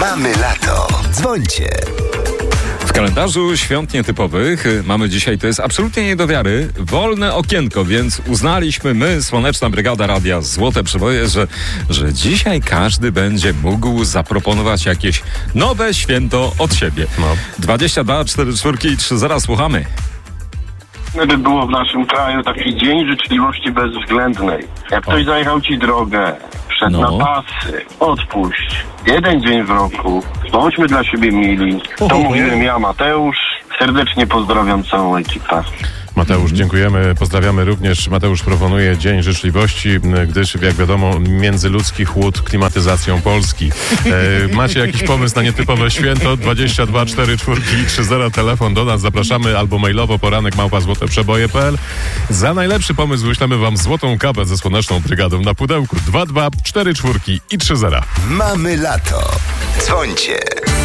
Mamy lato. Dzwońcie. W kalendarzu świąt nietypowych mamy dzisiaj, to jest absolutnie nie do wiary, wolne okienko, więc uznaliśmy my, Słoneczna Brygada Radia Złote Przeboje, że dzisiaj każdy będzie mógł zaproponować jakieś nowe święto od siebie. 22 44 i 30, słuchamy. By było w naszym kraju taki dzień życzliwości bezwzględnej. Jak ktoś zajechał ci drogę, wszedł na pasy, odpuść. Jeden dzień w roku. Bądźmy dla siebie mili. To mówiłem ja, Mateusz. Serdecznie pozdrawiam całą ekipę. Mateusz, dziękujemy, pozdrawiamy również. Mateusz proponuje Dzień Życzliwości, gdyż jak wiadomo międzyludzki chłód klimatyzacją Polski. Macie jakiś pomysł na nietypowe święto? 22 44 30 telefon do nas, zapraszamy albo mailowo poranek@złoteprzeboje.pl. Za najlepszy pomysł wyślemy wam złotą kawę ze Słoneczną Brygadą na pudełku 22 44 i 30. Mamy lato. Dzwońcie.